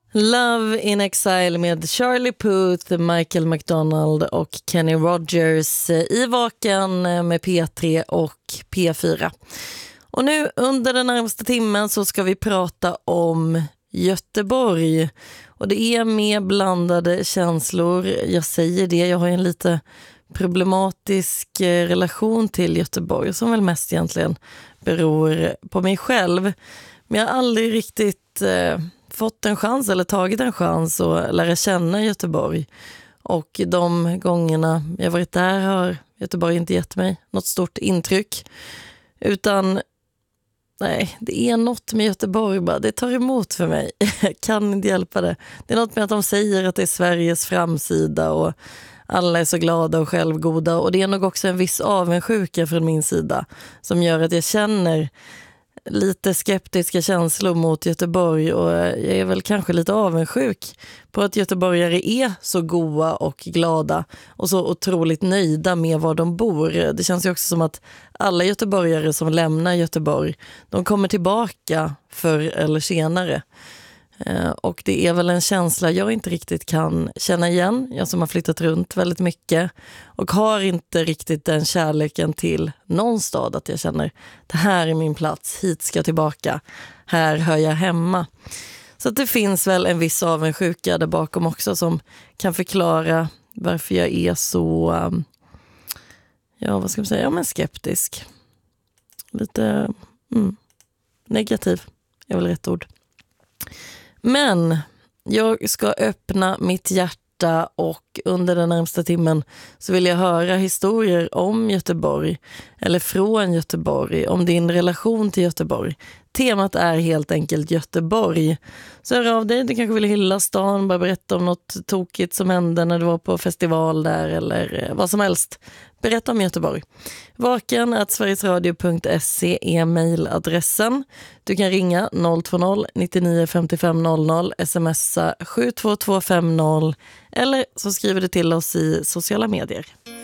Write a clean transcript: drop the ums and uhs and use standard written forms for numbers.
Love in Exile med Charlie Puth, Michael McDonald och Kenny Rogers i Vaken med P3 och P4. Och nu under den närmaste timmen så ska vi prata om Göteborg. Och det är med blandade känslor. Jag säger det, jag har en lite problematisk relation till Göteborg som väl mest egentligen beror på mig själv. Men jag har aldrig riktigt fått en chans eller tagit en chans att lära känna Göteborg. Och de gångerna jag varit där har Göteborg inte gett mig något stort intryck. Utan nej, det är något med Göteborg bara. Det tar emot för mig. Jag kan inte hjälpa det. Det är något med att de säger att det är Sveriges framsida och alla är så glada och självgoda. Och det är nog också en viss avundsjuka från min sida som gör att jag känner lite skeptiska känslor mot Göteborg, och jag är väl kanske lite avundsjuk på att göteborgare är så goa och glada och så otroligt nöjda med var de bor. Det känns ju också som att alla göteborgare som lämnar Göteborg, de kommer tillbaka förr eller senare. Och det är väl en känsla jag inte riktigt kan känna igen. Jag som har flyttat runt väldigt mycket och har inte riktigt den kärleken till någon stad att jag känner det här är min plats, hit ska jag tillbaka, här hör jag hemma. Så att det finns väl en viss avundsjuka där bakom också som kan förklara varför jag är så vad ska man säga, men skeptisk. Lite negativ är väl rätt ord. Men jag ska öppna mitt hjärta och under den närmsta timmen så vill jag höra historier om Göteborg eller från Göteborg, om din relation till Göteborg. Temat är helt enkelt Göteborg. Så hör av dig, du kanske vill hylla stan, bara berätta om något tokigt som hände när du var på festival där eller vad som helst. Berätta om Göteborg. vaken@sverigesradio.se är mejladressen. Du kan ringa 020 99 55 00, smsa 72250 eller så skriver du till oss i sociala medier.